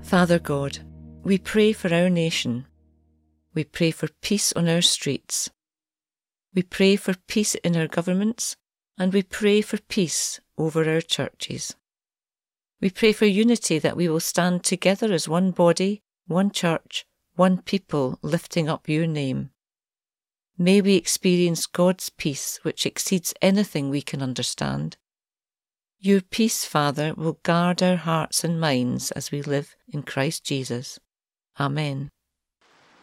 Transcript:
Father God, we pray for our nation. We pray for peace on our streets. We pray for peace in our governments, and we pray for peace over our churches. We pray for unity, that we will stand together as one body, one church, one people, lifting up your name. May we experience God's peace, which exceeds anything we can understand. Your peace, Father, will guard our hearts and minds as we live in Christ Jesus. Amen.